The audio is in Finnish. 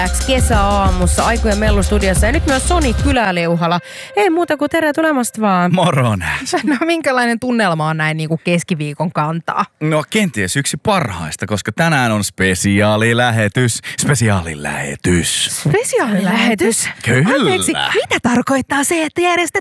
Kesäaamussa Aikujen Mellu-studiossa ja nyt myös Soni Kyläleuhala. Ei muuta kuin terve tulemasta vaan. Moron. No minkälainen tunnelma on näin niin kuin keskiviikon kantaa? No kenties yksi parhaista, koska tänään on spesiaalilähetys. Spesiaalilähetys? Kyllä. Anteeksi, mitä tarkoittaa se, että järjestät